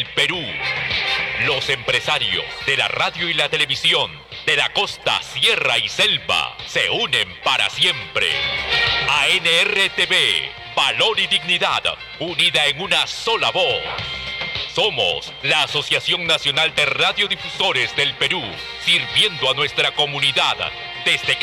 del Perú. Los empresarios de la radio y la televisión, de la costa, sierra y selva, se unen para siempre. ANRTV, valor y dignidad, unida en una sola voz. Somos la Asociación Nacional de Radiodifusores del Perú, sirviendo a nuestra comunidad desde